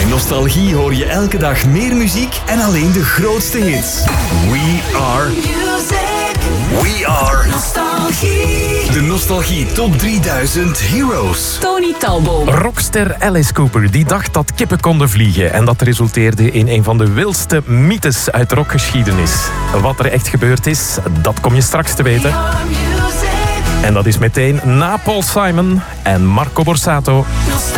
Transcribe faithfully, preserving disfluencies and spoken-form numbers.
Nostalgie hoor je elke dag meer muziek en alleen de grootste hits. We are... We are... Nostalgie. De Nostalgie Top drieduizend Heroes. Tony Talbot. Rockster Alice Cooper die dacht dat kippen konden vliegen. En dat resulteerde in een van de wildste mythes uit rockgeschiedenis. Wat er echt gebeurd is, dat kom je straks te weten. En dat is meteen na Paul Simon en Marco Borsato.